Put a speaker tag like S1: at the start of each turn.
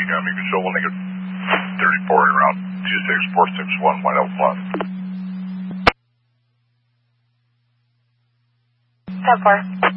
S1: Economy Control, we'll make it 34 in route 26461, White Oak Plus.
S2: 10-4.